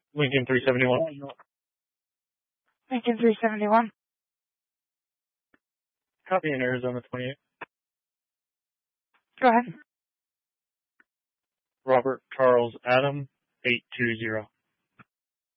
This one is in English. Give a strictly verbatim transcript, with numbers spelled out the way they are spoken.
Lincoln three seventy-one. Lincoln three seventy-one. Copy in Arizona twenty-eight. Go ahead. Robert Charles Adam, eight two zero.